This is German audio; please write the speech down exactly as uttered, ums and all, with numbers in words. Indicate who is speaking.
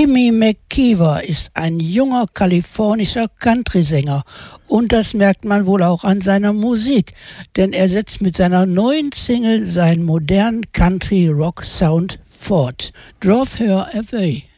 Speaker 1: Timmy McKeever ist ein junger kalifornischer Country-Sänger und das merkt man wohl auch an seiner Musik, denn er setzt mit seiner neuen Single seinen modernen Country-Rock-Sound fort. Drove Her Away.